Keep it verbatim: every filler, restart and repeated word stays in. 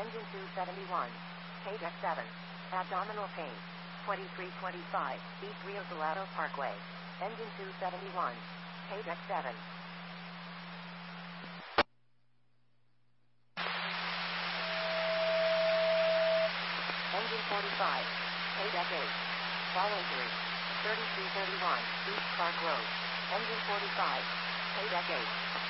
Engine two seventy-one. K-Deck seven. Abdominal pain. twenty-three twenty-five, East Rio Salado Parkway. Engine two seventy-one. K-Deck seven. Engine forty-five. K-Deck eight. Follow through. thirty-three thirty-one, East Clark Road. Engine forty-five. K-Deck eight.